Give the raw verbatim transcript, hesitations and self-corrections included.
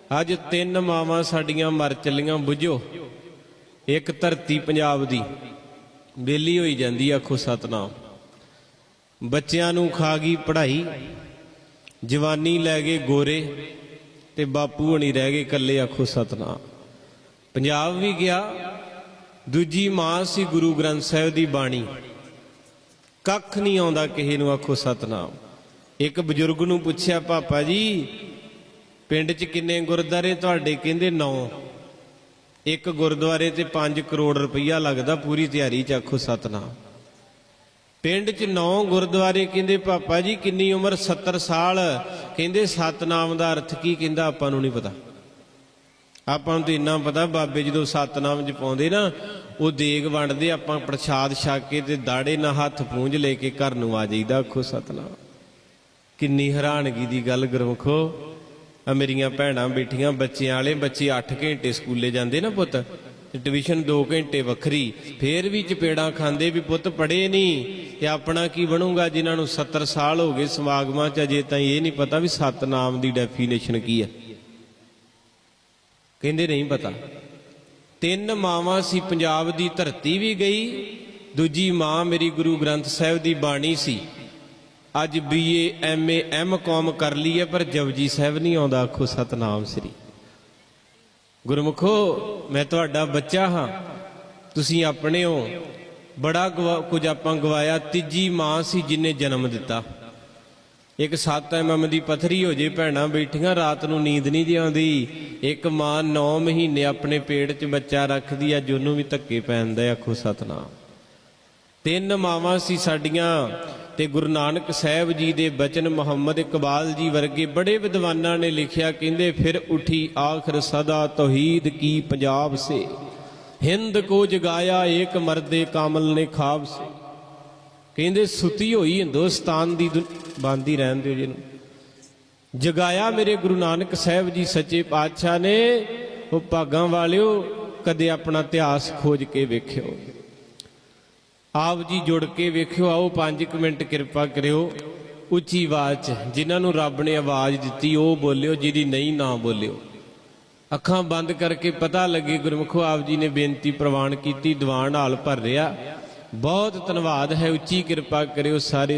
अज तीन मावां साडियां मर चलियां बुझो। एक धरती पंजाब दी बेली होई जांदी, आखो सतनाम। बच्चियां नूं खा गई पढ़ाई, जवानी लै गए गोरे ते बापू होनी रह गए कल्ले, आखो सतनाम। पंजाब भी गया, दूजी मां सी गुरु ग्रंथ साहिब दी बाणी, कख नहीं आउंदा किसे नूं, आखो सतनाम। एक बजुर्ग नूं पुछया, पापा जी पिंड च किन्ने गुरुद्वारे तुहाडे? कहंदे नौ। एक गुरुद्वारे ते पांच करोड़ रुपया लगदा पूरी तैयारी च, आखो सतनाम। पिंड च नौ गुरुद्वारे। कहंदे पापा जी किन्नी उम्र? सत्तर साल। कहंदे सतनाम दा अर्थ की? कहंदा आपां नूं नहीं पता। आपां नूं तां इन्ना पता, बाबे जदों सतनाम जपाउंदे ना, वो देग वंडदे, आपां प्रसाद छक के ते दाड़े नाल हत्थ पूंज लेके घर नूं आ जाईदा, आखो सतनाम। किन्नी हैरानगी दी गल गुरमुखो। आ मेरियां भैणां बैठियां, बच्चे वाले बच्चे अठ घंटे स्कूले जांदे ना पुत, ट्यूशन दो घंटे वखरी, फिर भी चपेड़ा खांदे भी पुत पढ़े नहीं। ते अपना की बनूगा जिन्हां नूं सत्तर साल हो गए समागमां च, अजे तां ये नहीं पता भी सतनाम दी डेफिनेशन की है। कहंदे नहीं पता। तीन मावां सी, पंजाब दी धरती भी गई, दूजी मां मेरी गुरु ग्रंथ साहिब दी बाणी सी। अज B A M A M com कर ली है, पर जपजी साहिब नहीं आउंदा, आखो सतनाम श्री। गुरमुखो मैं तुहाडा बच्चा हाँ, तुसीं अपने हो। बड़ा गवा कुछ आपां गवाया। तीजी मां सी जिन्हें जन्म दिता। एक सत्त एम एम दी पत्थरी हो जे, भैणां बैठियां रात नूं नींद नहीं जी आउंदी। एक मां नौ महीने अपने पेट च बच्चा रखदी, अज उहनूं भी धक्के पैंदे, आखो सतनाम। तीन मावां सी साडियां। ते गुरु नानक साहब जी दे बचन मुहम्मद इकबाल जी वर्गे बड़े विद्वानां ने लिखिया, कहंदे फिर उठी आखिर सदा तौहीद की पंजाब से, हिंद को जगाया एक मर्दे कामल ने ख्वाब से। कहंदे सुती होई हिंदुस्तान दी बांदी रहन दिओ जी नूं, जगाया मेरे गुरु नानक साहब जी सच्चे पातशाह ने। वो भागां वालिओ कदे अपना इतिहास खोज के वेखिओ, आप जी जुड़ के वेखियो। आओ पांच क मिनट किरपा करियो, उच्ची आवाज च जिन्हां नूं रब ने आवाज दिती वो बोलियो, जिहदी नहीं ना बोलियो। अखां बंद करके पता लगे गुरमुखो, आप जी ने बेनती प्रवान की, दीवान हाल भर रहा। बहुत धन्यवाद है, उच्ची किरपा करियो सारे